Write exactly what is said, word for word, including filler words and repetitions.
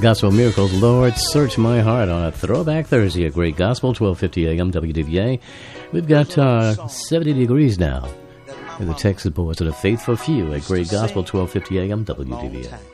Gospel Miracles, Lord, Search My Heart on a Throwback Thursday at Great Gospel, twelve fifty a.m. W D V A. We've got uh, seventy degrees now. In the Texas Boys of the Faithful Few at Great Gospel, twelve fifty a.m. W D V A.